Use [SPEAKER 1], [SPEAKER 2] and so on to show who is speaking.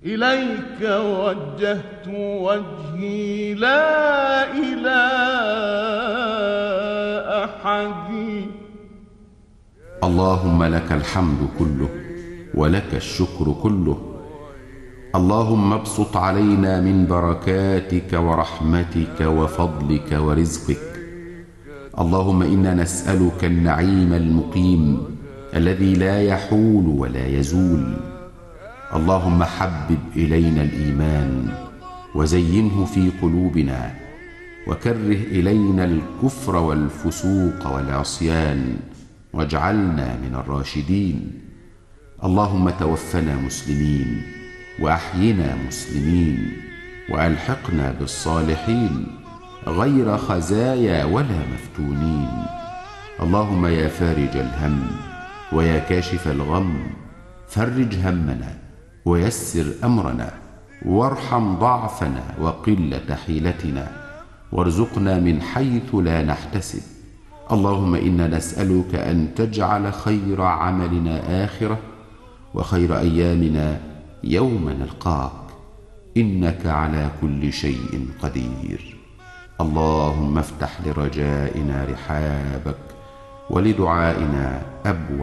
[SPEAKER 1] إليك وجهت وجهي لا إلى أحد.
[SPEAKER 2] اللهم لك الحمد كله ولك الشكر كله. اللهم ابسط علينا من بركاتك ورحمتك وفضلك ورزقك. اللهم إنا نسألك النعيم المقيم الذي لا يحول ولا يزول. اللهم حبب إلينا الإيمان وزينه في قلوبنا، وكره إلينا الكفر والفسوق والعصيان، واجعلنا من الراشدين. اللهم توفنا مسلمين وأحينا مسلمين، وألحقنا بالصالحين غير خزايا ولا مفتونين. اللهم يا فارج الهم ويا كاشف الغم، فرج همنا ويسر أمرنا، وارحم ضعفنا وقلة حيلتنا، وارزقنا من حيث لا نحتسب. اللهم إنا نسألك أن تجعل خير عملنا آخرة، وخير أيامنا يوم نلقاك، إنك على كل شيء قدير. اللهم افتح لرجائنا رحابك ولدعائنا أبوابك.